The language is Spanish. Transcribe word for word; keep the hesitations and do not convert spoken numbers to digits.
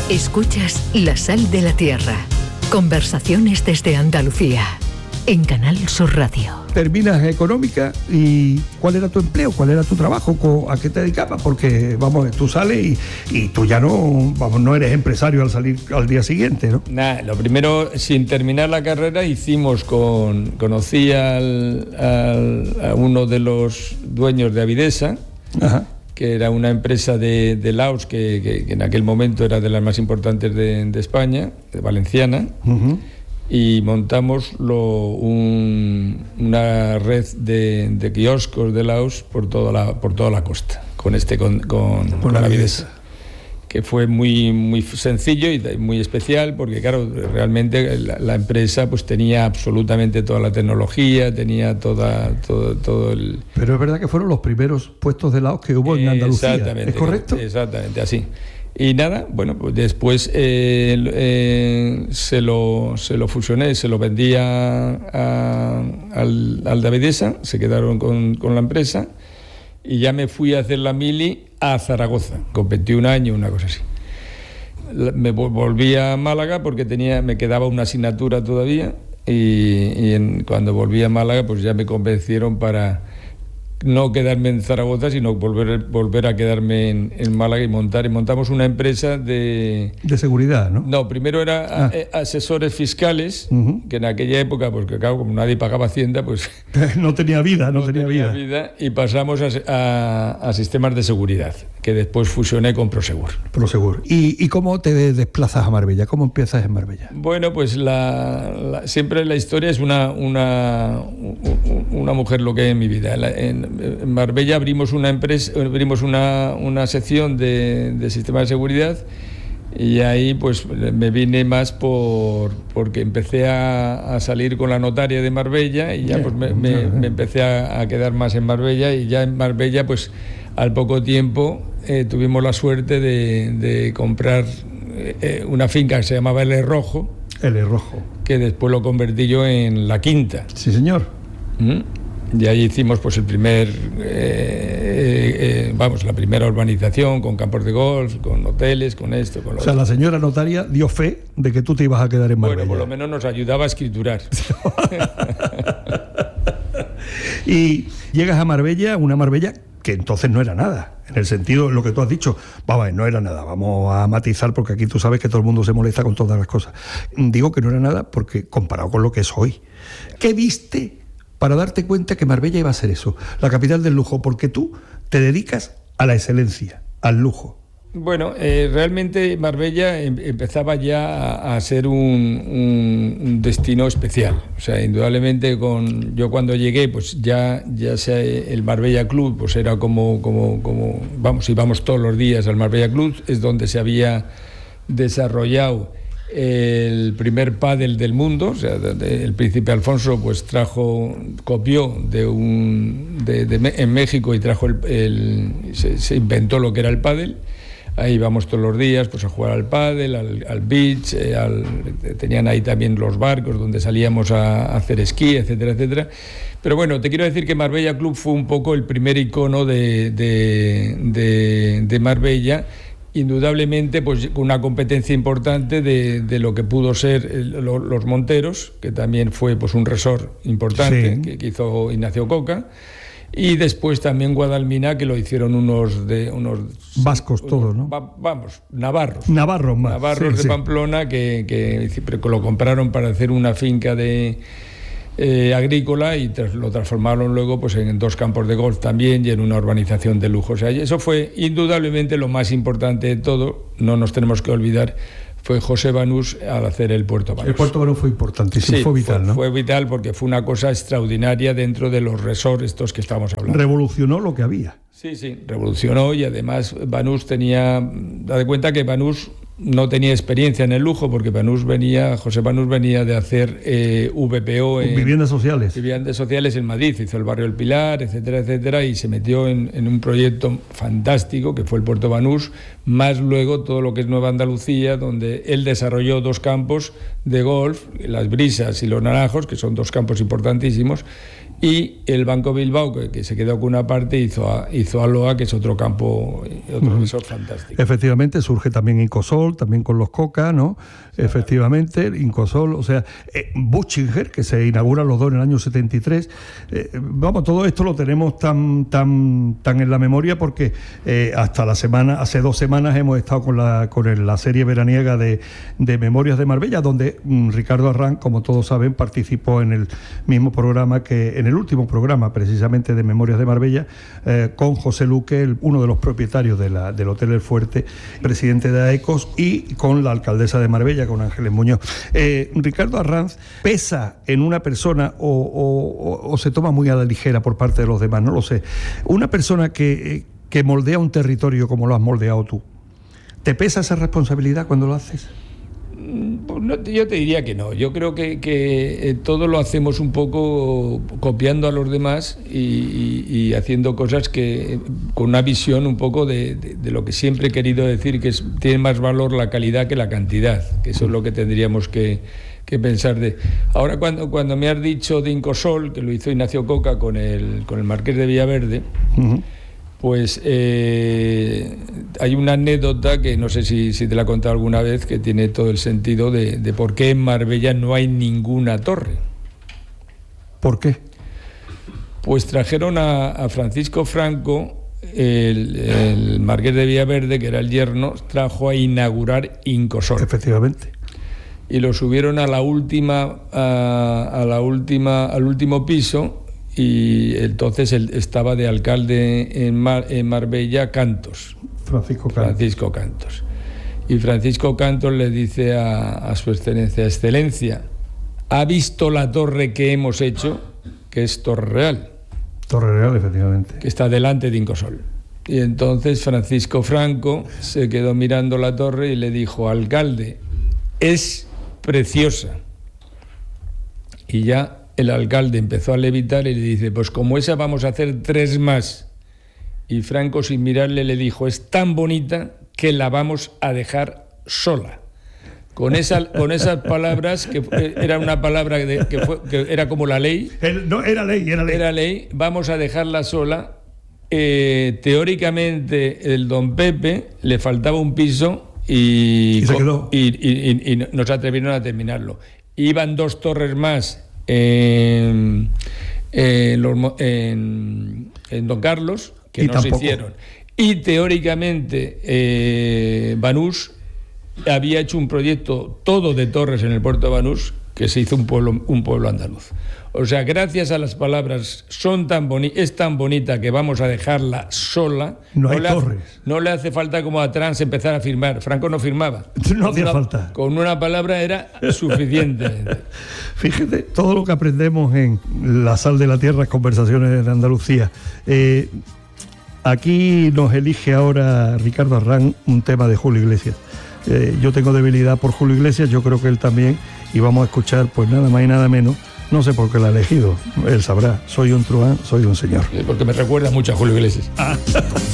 Escuchas La Sal de la Tierra. Conversaciones desde Andalucía. En Canal Sur Radio. Terminas económica y ¿cuál era tu empleo? ¿Cuál era tu trabajo? ¿A qué te dedicabas? Porque, vamos, tú sales y, y tú ya no, vamos, no eres empresario al salir al día siguiente, ¿no? Nada, lo primero, sin terminar la carrera, hicimos con... Conocí al, al, a uno de los dueños de Avidesa, Ajá. que era una empresa de, de Laos que, que, que en aquel momento era de las más importantes de, de España, de valenciana, uh-huh. y montamos lo, un, una red de, de kioscos de Laos por toda la, por toda la costa, con este con, con, con la Avidesa, que fue muy, muy sencillo y muy especial, porque claro, realmente la, la empresa pues tenía absolutamente toda la tecnología, tenía toda, todo, todo el... Pero es verdad que fueron los primeros puestos de Laos que hubo en Andalucía, exactamente, ¿es correcto? Exactamente, así. Y nada, bueno, pues después eh, eh, se, lo, se lo fusioné, se lo vendí a, a, al, al de Avidesa, se quedaron con, con la empresa, y ya me fui a hacer la mili a Zaragoza, con veintiún años, una cosa así. Me volví a Málaga porque tenía, me quedaba una asignatura todavía, y, y en, cuando volví a Málaga pues ya me convencieron para... no quedarme en Zaragoza, sino volver, volver a quedarme en, en Málaga y montar. Y montamos una empresa de... De seguridad, ¿no? No, primero era ah. a, asesores fiscales, uh-huh. que en aquella época, pues que claro, como nadie pagaba Hacienda, pues... no tenía vida, no, no tenía, tenía vida. vida. Y pasamos a, a, a sistemas de seguridad, que después fusioné con Prosegur. Prosegur. ¿Y, y cómo te desplazas a Marbella? ¿Cómo empiezas en Marbella? Bueno, pues la, la, siempre la historia es una, una, una mujer lo que hay en mi vida. La, en, En Marbella abrimos una empresa, abrimos una, una sección de, de sistema de seguridad, y ahí pues me vine más por porque empecé a, a salir con la notaria de Marbella, y ya pues me, me, me empecé a, a quedar más en Marbella, y ya en Marbella pues al poco tiempo eh, tuvimos la suerte de, de comprar eh, una finca que se llamaba El Rojo. El Rojo. Que después lo convertí yo en La Quinta. Sí, señor. ¿Mm? Y ahí hicimos pues el primer, eh, eh, vamos, la primera urbanización con campos de golf, con hoteles, con esto, con lo O sea, otro. La señora notaria dio fe de que tú te ibas a quedar en Marbella. Bueno, por lo menos nos ayudaba a escriturar. Y llegas a Marbella, una Marbella que entonces no era nada, en el sentido, lo que tú has dicho, vamos, no era nada, vamos a matizar porque aquí tú sabes que todo el mundo se molesta con todas las cosas. Digo que no era nada porque comparado con lo que es hoy. ¿Qué viste para darte cuenta que Marbella iba a ser eso, la capital del lujo? Porque tú te dedicas a la excelencia, al lujo. Bueno, eh, realmente Marbella em- empezaba ya a, a ser un, un, un destino especial. O sea, indudablemente con yo cuando llegué, pues ya, ya sea el Marbella Club, pues era como, como, como, vamos, íbamos todos los días al Marbella Club, es donde se había desarrollado el primer pádel del mundo. O sea, el príncipe Alfonso pues trajo, copió de un de, de, en México y trajo el, el se, se inventó lo que era el pádel. Ahí íbamos todos los días pues a jugar al pádel, al, al beach, eh, al, tenían ahí también los barcos donde salíamos a, a hacer esquí, etcétera, etcétera. Pero bueno, te quiero decir que Marbella Club fue un poco el primer icono de, de, de, de Marbella, indudablemente pues con una competencia importante de, de lo que pudo ser el, lo, los Monteros, que también fue pues un resort importante, sí. que, que hizo Ignacio Coca. Y después también Guadalmina, que lo hicieron unos de unos vascos unos, todos, ¿no? Va, vamos, navarros. Navarros más. Navarros sí, de sí. Pamplona que, que, que lo compraron para hacer una finca de eh, agrícola y tras, lo transformaron luego pues en dos campos de golf también y en una urbanización de lujo. O sea, eso fue indudablemente lo más importante de todo. No nos tenemos que olvidar. Fue José Banús al hacer el Puerto Banús. El Puerto Banús fue importantísimo, sí, fue vital, fue, ¿no? Fue vital porque fue una cosa extraordinaria dentro de los resorts estos que estamos hablando. Revolucionó lo que había. Sí, sí, revolucionó, y además Banús tenía... Da de cuenta que Banús no tenía experiencia en el lujo, porque Banús venía, José Banús venía de hacer eh, V P O en viviendas sociales. Viviendas sociales en Madrid, hizo el barrio El Pilar, etcétera, etcétera, y se metió en, en un proyecto fantástico que fue el Puerto Banús, más luego todo lo que es Nueva Andalucía, donde él desarrolló dos campos de golf, Las Brisas y Los Naranjos, que son dos campos importantísimos, Y el Banco Bilbao, que, que se quedó con una parte, hizo, a, hizo Aloa, que es otro campo, otro uh-huh. resort fantástico. Efectivamente, surge también Incosol, también con los Coca, ¿no? Sí, efectivamente, Incosol, o sea, eh, Buchinger, que se inauguran los dos en el año setenta y tres. Eh, vamos, todo esto lo tenemos tan, tan, tan en la memoria porque eh, hasta la semana, hace dos semanas hemos estado con la, con el, la serie veraniega de, de Memorias de Marbella, donde um, Ricardo Arranz, como todos saben, participó en el mismo programa que en el último programa precisamente de Memorias de Marbella, eh, con José Luque, el, uno de los propietarios de la, del Hotel El Fuerte, presidente de AECOS, y con la alcaldesa de Marbella, con Ángeles Muñoz. Eh, Ricardo Arranz pesa en una persona o, o, o se toma muy a la ligera por parte de los demás, no lo sé. Una persona que, que moldea un territorio como lo has moldeado tú, ¿te pesa esa responsabilidad cuando lo haces? No, yo te diría que no. Yo creo que, que eh, todo lo hacemos un poco copiando a los demás y, y, y haciendo cosas que con una visión un poco de, de, de lo que siempre he querido decir, que es, tiene más valor la calidad que la cantidad, que eso es lo que tendríamos que, que pensar de. Ahora cuando, cuando me has dicho de Incosol, que lo hizo Ignacio Coca con el, con el Marqués de Villaverde, uh-huh. Pues eh, hay una anécdota que no sé si, si te la he contado alguna vez, que tiene todo el sentido de, de por qué en Marbella no hay ninguna torre. ¿Por qué? Pues trajeron a, a Francisco Franco, el, el Marqués de Villaverde, que era el yerno, trajo a inaugurar Incosol. Efectivamente. Y lo subieron a la última, a, a la última, al último piso. Y entonces él estaba de alcalde en, Mar, en Marbella Cantos. Francisco Cantos. Francisco Cantos. Y Francisco Cantos le dice a, a su excelencia, excelencia, ¿ha visto la torre que hemos hecho? Que es Torre Real. Torre Real, efectivamente. Que está delante de Incosol. Y entonces Francisco Franco se quedó mirando la torre y le dijo, alcalde, es preciosa. Y ya el alcalde empezó a levitar y le dice, pues como esa vamos a hacer tres más. Y Franco, sin mirarle, le dijo, es tan bonita que la vamos a dejar sola. Con, esa, con esas palabras, que era una palabra de, que, fue, que era como la ley. El, no, era ley, era ley. Era ley, vamos a dejarla sola. Eh, teóricamente, el don Pepe le faltaba un piso y, y, se quedó. Y, y, y, y no se atrevieron a terminarlo. Iban dos torres más en, en, los, en, en Don Carlos, que y no tampoco. se hicieron. Y teóricamente eh, Banús había hecho un proyecto todo de torres en el puerto de Banús, que se hizo un pueblo, un pueblo andaluz. O sea, gracias a las palabras, son tan boni- es tan bonita que vamos a dejarla sola. No hay le torres. Hace, no le hace falta como a Trans empezar a firmar. Franco no firmaba. No hacía una, falta. Con una palabra era suficiente. Fíjate, todo lo que aprendemos en La Sal de la Tierra, Conversaciones de Andalucía. Eh, aquí nos elige ahora Ricardo Arranz un tema de Julio Iglesias. Eh, yo tengo debilidad por Julio Iglesias, yo creo que él también, y vamos a escuchar pues nada más y nada menos, no sé por qué la ha elegido, él sabrá, soy un truán, soy un señor. Porque me recuerda mucho a Julio Iglesias. Ah.